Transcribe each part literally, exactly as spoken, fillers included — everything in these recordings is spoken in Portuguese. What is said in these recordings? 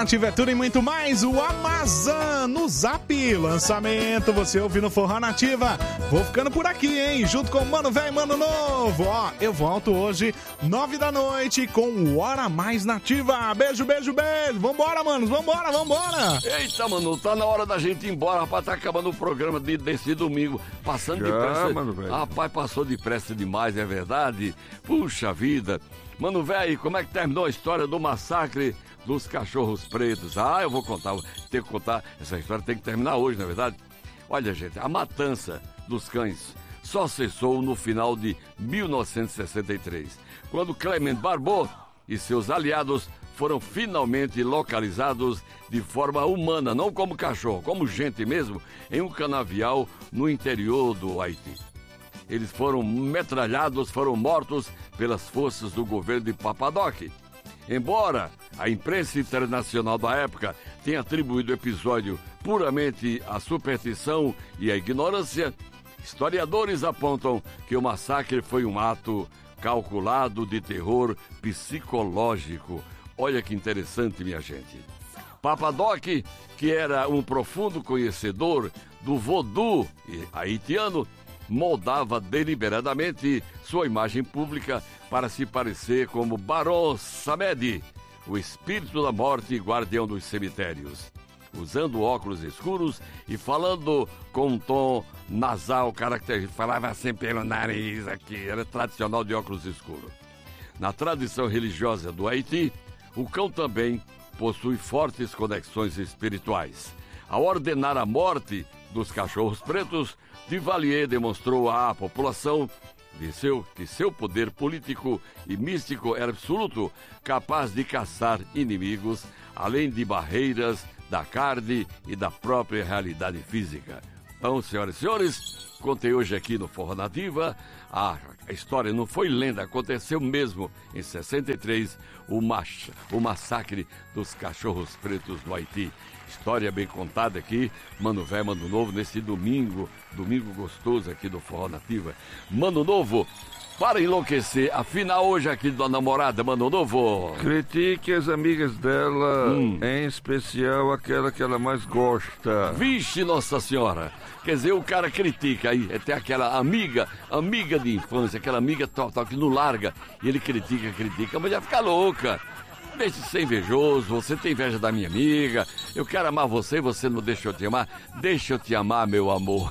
Nativa é tudo e muito mais. O Amazon no Zap. Lançamento, você ouve no Forró Nativa. Vou ficando por aqui, hein? Junto com o Mano Velho e Mano Novo. Ó, eu volto hoje, nove da noite, com o Hora Mais Nativa. Beijo, beijo, beijo. Vambora, manos. Vambora, vambora. Eita, mano, tá na hora da gente ir embora. Rapaz, tá acabando o programa de, desse domingo. Passando Já, depressa. Mano Velho. Rapaz, passou depressa demais, é verdade? Puxa vida. Mano Velho, como é que terminou a história do massacre dos cachorros pretos? Ah, eu vou contar, vou ter que contar. Essa história tem que terminar hoje, na é verdade? Olha, gente, a matança dos cães só cessou no final de mil novecentos e sessenta e três, quando Clement Barbeau e seus aliados foram finalmente localizados de forma humana, não como cachorro, como gente mesmo, em um canavial no interior do Haiti. Eles foram metralhados, foram mortos pelas forças do governo de Papadoc. Embora a imprensa internacional da época tenha atribuído o episódio puramente à superstição e à ignorância, historiadores apontam que o massacre foi um ato calculado de terror psicológico. Olha que interessante, minha gente. Papadoc, que era um profundo conhecedor do voodoo haitiano, moldava deliberadamente sua imagem pública para se parecer como Baron Samedi, o espírito da morte e guardião dos cemitérios. Usando óculos escuros e falando com um tom nasal característico, falava assim pelo nariz aqui, era tradicional de óculos escuros. Na tradição religiosa do Haiti, o cão também possui fortes conexões espirituais. Ao ordenar a morte dos cachorros pretos, Duvalier demonstrou à população de seu, que seu poder político e místico era absoluto, capaz de caçar inimigos, além de barreiras da carne e da própria realidade física. Então, senhoras e senhores, contei hoje aqui no Forró Nativa, a, a história não foi lenda, aconteceu mesmo em sessenta e três, o, mach, o massacre dos cachorros pretos no Haiti. História bem contada aqui, Mano Velho, Mano Novo, nesse domingo, domingo gostoso aqui do Forró Nativa. Mano Novo, para enlouquecer, afinal hoje aqui da namorada, Mano Novo. Critique as amigas dela, hum. em especial aquela que ela mais gosta. Vixe, Nossa Senhora. Quer dizer, o cara critica aí, tem aquela amiga, amiga de infância, aquela amiga total que não larga, e ele critica, critica, a mulher fica louca. Deixe de ser invejoso, você tem inveja da minha amiga, eu quero amar você, você não deixa eu te amar, deixa eu te amar, meu amor.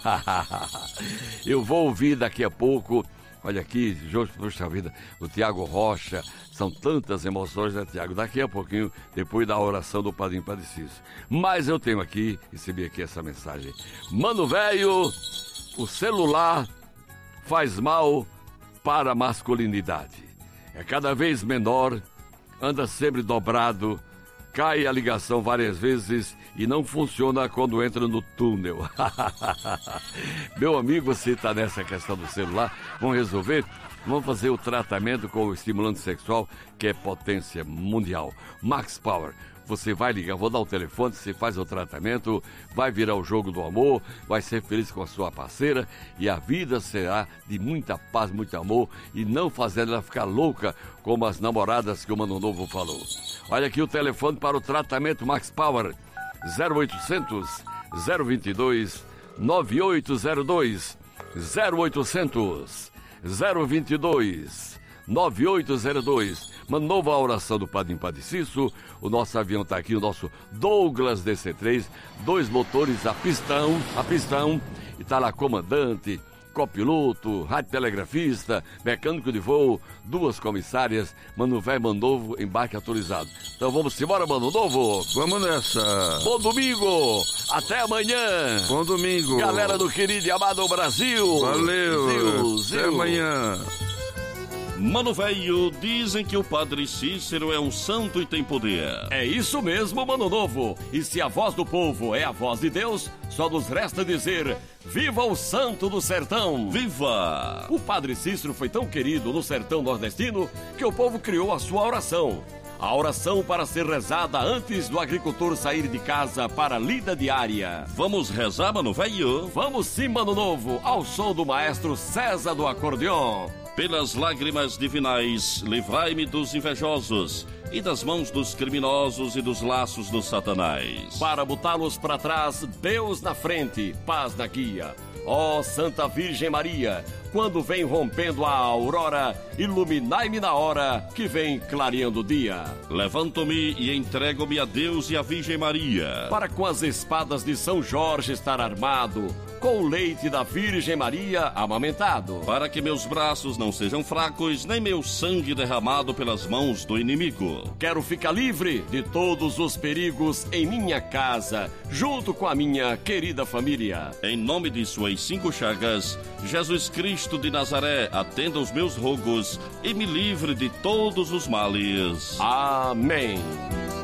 Eu vou ouvir daqui a pouco, olha aqui, Jorge, puxa vida, o Tiago Rocha, são tantas emoções, né, Tiago? Daqui a pouquinho, depois da oração do Padrinho Padre Cício. Mas eu tenho aqui, recebi aqui essa mensagem. Mano Velho, o celular faz mal para a masculinidade. É cada vez menor, anda sempre dobrado, cai a ligação várias vezes e não funciona quando entra no túnel. Meu amigo, você está nessa questão do celular, vamos resolver? Vamos fazer o tratamento com o estimulante sexual, que é potência mundial. Max Power. Você vai ligar, vou dar o telefone, você faz o tratamento, vai virar o jogo do amor, vai ser feliz com a sua parceira e a vida será de muita paz, muito amor e não fazer ela ficar louca como as namoradas que o Mano Novo falou. Olha aqui o telefone para o tratamento Max Power, zero oitocentos, zero vinte e dois, nove oito zero dois, zero oitocentos, zero vinte e dois, nove oito zero dois. Uma nova oração do Padrinho Padre Cício. O nosso avião está aqui, o nosso Douglas D C três, dois motores a pistão, a pistão, e está lá comandante, copiloto, radiotelegrafista, mecânico de voo, duas comissárias, Mano Velho, Mano Novo, embarque autorizado. Então vamos embora, Mano Novo? Vamos nessa. Bom domingo, até amanhã. Bom domingo. Galera do querido e amado Brasil. Valeu, Zil, zil. até amanhã. Mano Velho, dizem que o Padre Cícero é um santo e tem poder. É isso mesmo, Mano Novo. E se a voz do povo é a voz de Deus, só nos resta dizer: viva o santo do sertão! Viva! O Padre Cícero foi tão querido no sertão nordestino que o povo criou a sua oração. A oração para ser rezada antes do agricultor sair de casa para a lida diária. Vamos rezar, Mano Velho? Vamos sim, Mano Novo, ao som do maestro César do acordeon. Pelas lágrimas divinais, livrai-me dos invejosos e das mãos dos criminosos e dos laços do Satanás. Para botá-los para trás, Deus na frente, paz na guia. Ó Santa Virgem Maria, quando vem rompendo a aurora, iluminai-me na hora que vem clareando o dia. Levanto-me e entrego-me a Deus e à Virgem Maria, para com as espadas de São Jorge estar armado, com o leite da Virgem Maria amamentado, para que meus braços não sejam fracos, nem meu sangue derramado pelas mãos do inimigo. Quero ficar livre de todos os perigos em minha casa, junto com a minha querida família. Em nome de suas cinco chagas, Jesus Cristo de Nazaré, atenda os meus rogos e me livre de todos os males. Amém.